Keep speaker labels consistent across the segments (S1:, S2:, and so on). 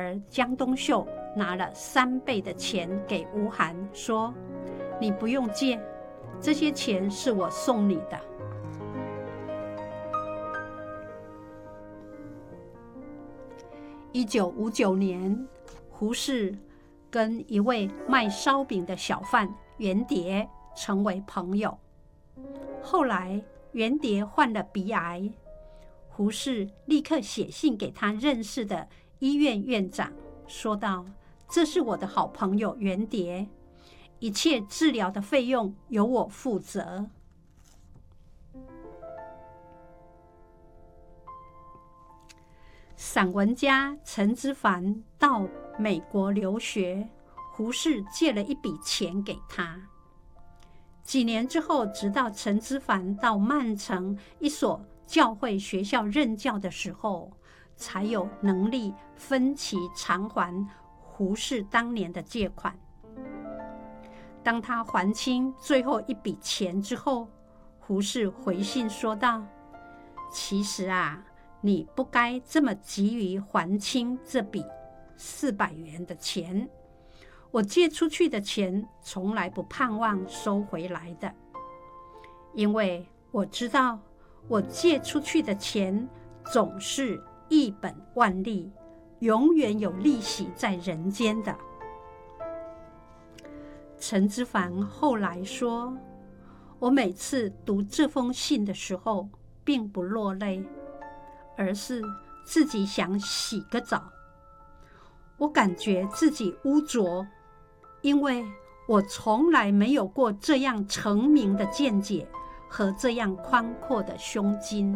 S1: 儿江冬秀拿了3倍的钱给吴涵，说：“你不用借，这些钱是我送你的。”1959年，胡适跟一位卖烧饼的小贩袁蝶成为朋友。后来袁蝶患了鼻癌，胡适立刻写信给他认识的医院院长，说道：“这是我的好朋友袁蝶，一切治疗的费用由我负责。”散文家陈之藩到美国留学，胡适借了一笔钱给他。几年之后，直到陈之藩到曼城一所教会学校任教的时候，才有能力分期偿还胡适当年的借款。当他还清最后一笔钱之后，胡适回信说道：“其实啊，你不该这么急于还清这笔400元的钱。我借出去的钱从来不盼望收回来的，因为我知道我借出去的钱总是一本万利，永远有利息在人间的。”陈之藩后来说：“我每次读这封信的时候，并不落泪，而是自己想洗个澡。我感觉自己污浊，因为我从来没有过这样澄明的见解和这样宽阔的胸襟。”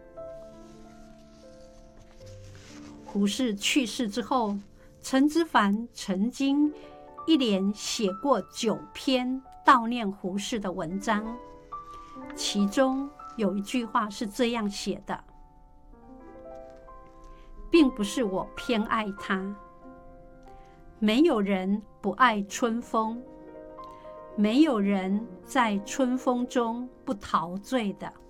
S1: 胡适去世之后，陈之藩曾经一连写过9篇悼念胡适的文章，其中有一句话是这样写的：“并不是我偏爱他，没有人不爱春风，没有人在春风中不陶醉的。